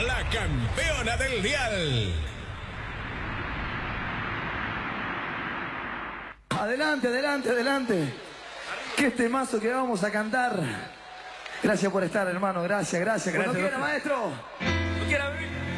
la campeona del dial. Adelante, adelante, adelante. Qué temazo que vamos a cantar. Gracias por estar, hermano. Gracias, gracias. Cuando quiera, maestro. Cuando quiera,